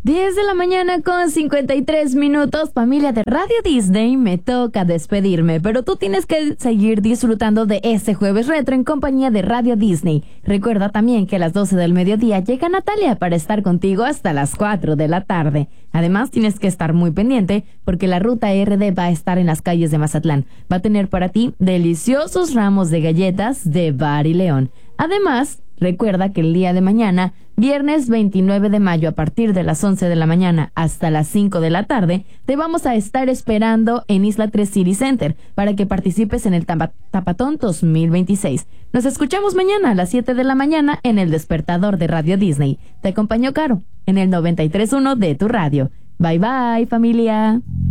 10 de la mañana con 53 minutos, familia de Radio Disney, me toca despedirme, pero tú tienes que seguir disfrutando de este jueves retro en compañía de Radio Disney. Recuerda también que a las 12 del mediodía llega Natalia para estar contigo hasta las 4 de la tarde. Además, tienes que estar muy pendiente porque la ruta RD va a estar en las calles de Mazatlán. Va a tener para ti deliciosos ramos de galletas de Bar y León. Además, recuerda que el día de mañana, viernes 29 de mayo, a partir de las 11 de la mañana hasta las 5 de la tarde, te vamos a estar esperando en Isla 3 City Center para que participes en el Tapatón 2026. Nos escuchamos mañana a las 7 de la mañana en el despertador de Radio Disney. Te acompañó Caro en el 93.1 de tu radio. Bye bye, familia.